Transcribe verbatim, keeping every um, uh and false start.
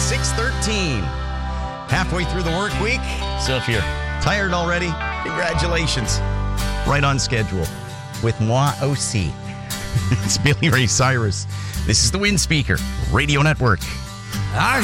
six thirteen. Halfway through the work week. So if you're tired already, congratulations. Right on schedule with moi aussi. It's Billy Ray Cyrus. This is the Wind Speaker Radio Network. I